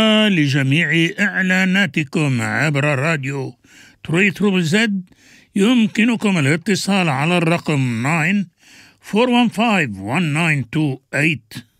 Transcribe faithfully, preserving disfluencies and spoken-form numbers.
لجميع إعلاناتكم عبر راديو تروي تروبل زد يمكنكم الاتصال على الرقم تسعة أربعة خمسة واحد خمسة واحد تسعة اتنين ثمانية